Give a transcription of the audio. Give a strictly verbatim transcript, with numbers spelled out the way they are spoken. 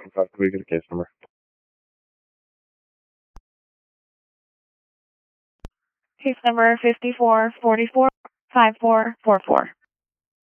Okay, can we get a case number? Case number fifty-four forty-four five four four four.